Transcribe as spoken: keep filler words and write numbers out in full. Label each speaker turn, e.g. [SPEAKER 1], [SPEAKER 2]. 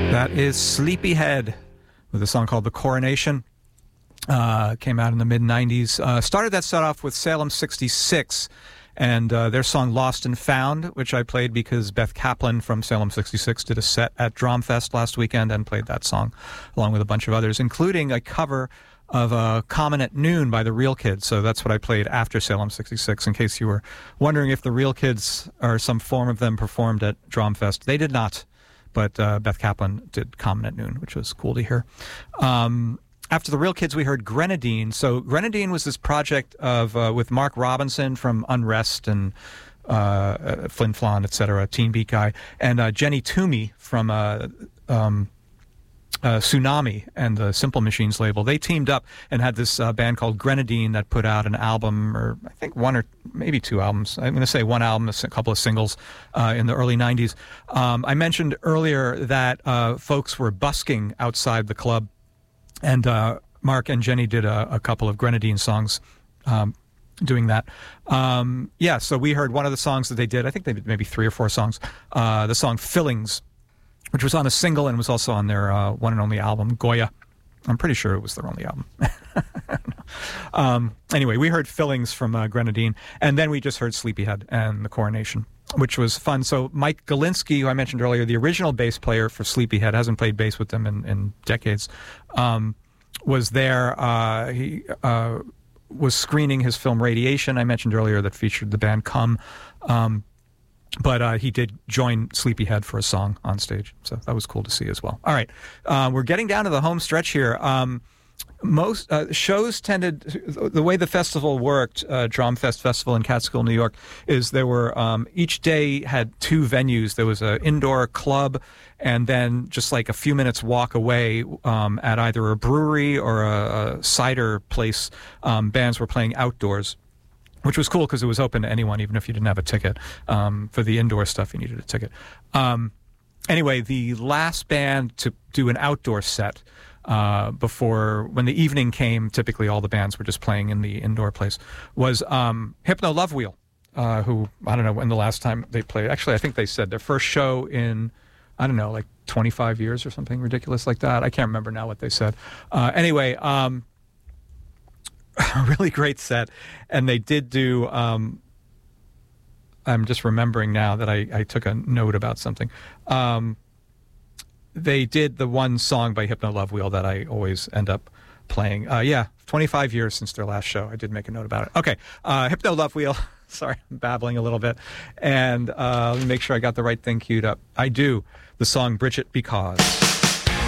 [SPEAKER 1] That is Sleepyhead with a song called The Coronation. Uh, came out in the mid nineties. Uh, started that set off with Salem sixty-six and uh, their song Lost and Found, which I played because Beth Kaplan from Salem sixty-six did a set at Dromfest last weekend and played that song along with a bunch of others, including a cover of uh, Common at Noon by the Real Kids. So that's what I played after Salem sixty-six, in case you were wondering if the Real Kids or some form of them performed at Dromfest. They did not. But uh, Beth Kaplan did Common at Noon, which was cool to hear. Um, after the Real Kids, we heard Grenadine. So Grenadine was this project of uh, with Mark Robinson from Unrest and uh, Flin Flon, et cetera, Teen Beat Guy, and uh, Jenny Toomey from uh, um, uh, Tsunami and the Simple Machines label. They teamed up and had this uh, band called Grenadine that put out an album, or I think one or maybe two albums. I'm going to say one album, a couple of singles uh, in the early nineties. Um, I mentioned earlier that uh, folks were busking outside the club, and uh, Mark and Jenny did a, a couple of Grenadine songs um, doing that. Um, yeah, so we heard one of the songs that they did. I think they did maybe three or four songs. Uh, the song Fillings, which was on a single and was also on their uh, one and only album, Goya. I'm pretty sure it was their only album. um, anyway, we heard Fillings from uh, Grenadine, and then we just heard Sleepyhead and The Coronation, which was fun. So Mike Galinsky, who I mentioned earlier, the original bass player for Sleepyhead, hasn't played bass with them in, in decades, um, was there. Uh, he uh, was screening his film Radiation, I mentioned earlier, that featured the band Come. Um, But uh, he did join Sleepyhead for a song on stage, so that was cool to see as well. All right, uh, we're getting down to the home stretch here. Um, most uh, shows tended, the way the festival worked, uh, Dromfest Festival in Catskill, New York, is there were, um, each day had two venues. There was an indoor club, and then just like a few minutes walk away um, at either a brewery or a, a cider place, um, bands were playing outdoors, which was cool because it was open to anyone, even if you didn't have a ticket. Um, for the indoor stuff, you needed a ticket. Um, anyway, the last band to do an outdoor set uh, before, when the evening came, typically all the bands were just playing in the indoor place, was um, Hypno Love Wheel, uh, who, I don't know when the last time they played. Actually, I think they said their first show in, I don't know, like twenty-five years or something ridiculous like that. I can't remember now what they said. Uh, anyway, um, a really great set, and they did do um I'm just remembering now that I, I took a note about something. Um they did the one song by Hypno Love Wheel that I always end up playing. Uh yeah, twenty-five years since their last show. I did make a note about it. Okay, uh Hypno Love Wheel. Sorry, I'm babbling a little bit. And uh let me make sure I got the right thing queued up. I do. The song Bridget Because.